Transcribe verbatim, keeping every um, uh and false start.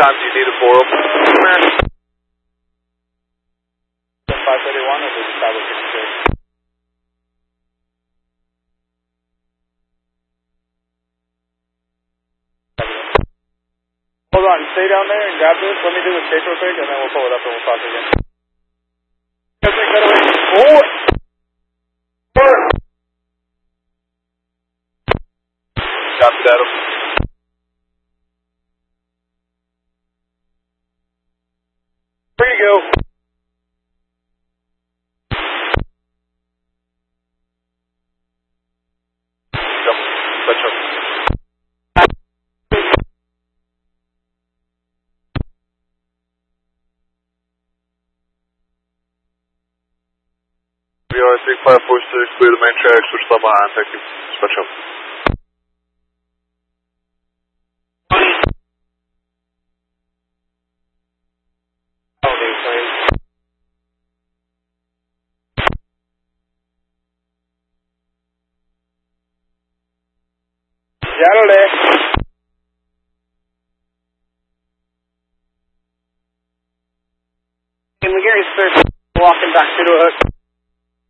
time do you need it for them? five thirty-one or just Bravo sixty-two? Hold on, stay down there and grab this. Let me do the tape real quick and then we'll pull it up and we'll talk again. Four. Four. Copy that. Here you go. Jump. Touch up. V R three five four six, clear the main track, switch left behind, thank you. Switch up. Yarole. And McGarry's third walking back to the hook.